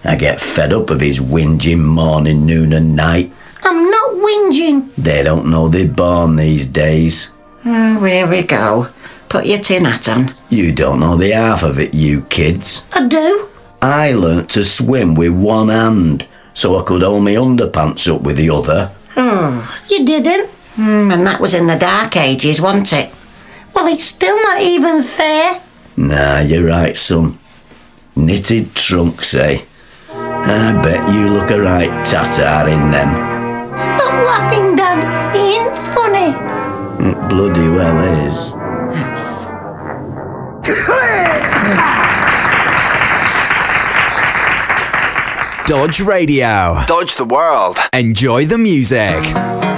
I get fed up of his whinging morning, noon and night. I'm not whinging. They don't know they're born these days. Oh, here we go. Put your tin hat on. You don't know the half of it, you kids. I do. I learnt to swim with one hand, so I could hold my underpants up with the other. Oh, you didn't? And that was in the dark ages, wasn't it? Well, it's still not even fair. Nah, you're right, son. Knitted trunks, eh? I bet you look a right tatar in them. Stop laughing, Dad. It ain't funny. It bloody well is. Dodge Radio. Dodge the world. Enjoy the music.